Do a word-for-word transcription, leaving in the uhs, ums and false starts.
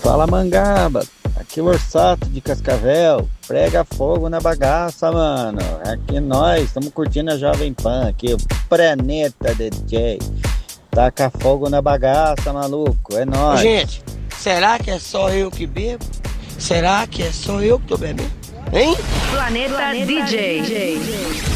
Fala Mangaba, aqui é o Orsato de Cascavel, prega fogo na bagaça, mano. Aqui nós estamos curtindo a Jovem Pan, aqui o Planeta D J. Taca fogo na bagaça, maluco, é nóis. Gente, será que é só eu que bebo? Será que é só eu que tô bebendo? Hein? Planeta, Planeta D J. D J.